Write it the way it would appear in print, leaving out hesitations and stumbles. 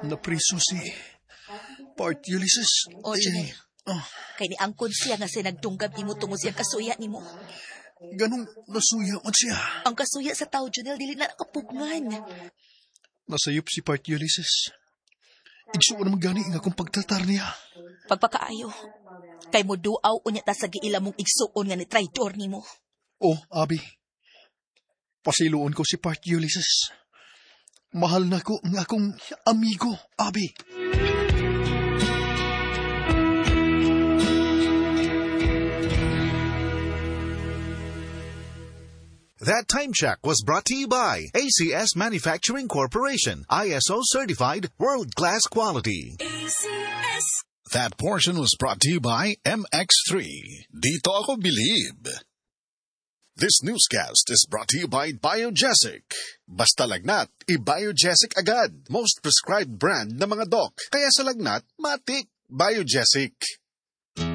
Napriso si Part Ulysses. O, Junel. Kay ni angkon siya nga sinagtunggab nimo tungod siyang kasuya nimo. Ganong nasuya man siya. Ang kasuya sa tao, Junel, dili na nakapugngan. Nasayop si Part Ulysses. Igsuon naman gani nga kung pagtatar niya. Pagpakaayo. Kay mo duaw unya ta sa giila mong igsuon nga ni traidor nimo. Oh, Abi. Pasiluon ko si Part Ulysses. Mahal na ko ng akong amigo, Abi. That Time Check was brought to you by ACS Manufacturing Corporation, ISO certified world-class quality. ACS. That portion was brought to you by MX3. Dito ako believe. This newscast is brought to you by Biogesic. Basta lagnat, i-Biogesic agad. Most prescribed brand na mga doc. Kaya sa lagnat, matik. Biogesic.